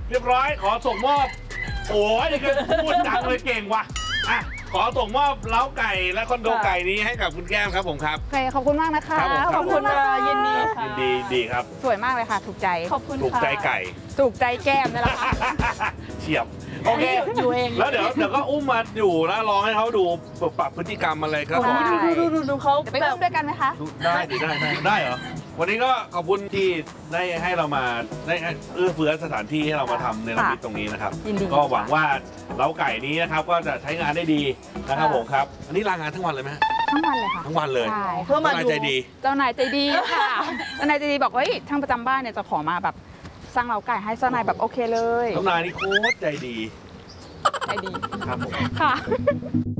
เรียบร้อยขอส่งมอบโอ้ยนี่ก็พูดดังเลยเก่งว่ะอ่ะขอส่งมอบเล้าไก่และคอนโดไก่นี้ให้กับคุณแก้มครับผมครับโอเคขอบคุณมากนะคะขอบคุณยินดีค่ะยินดีดีครับสวยมากเลยค่ะถูกใจขอบคุณถูกใจไก่ถูกใจแก้มนี่แหละค่ะเฉียบโอเคอยู่เองแล้วเดี๋ยวก็อุ้มมาอยู่แล้วลองให้เขาดูปรับพฤติกรรมอะไรก็ขอดูเขาจะไปอุ้มด้วยกันไหมคะได้ได้เหรอวันนี้ก็ขอบคุณที่ได้ให้เรามาได้เอื้อเฟื้อสถานที่ให้เรามาทำในระมิดตรงนี้นะครับก็หวังว่าเล้าไก่นี้นะครับก็จะใช้งานได้ดีนะครับผมครับอันนี้ลางานทั้งวันเลยไหมทั้งวันเลยค่ะทั้งวันเลยใช่เพื่อมาเจ้านายดูใจดีเจ้านายใจดีค่ะเจ้านายใจดีบอกว่าช่างประจำบ้านเนี่ยจะขอมาแบบสร้างเล้าไก่ให้เจ้านายแบบโอเคเลยเจ้านายนี่โคตรใจดีใจดีครับผมค่ะ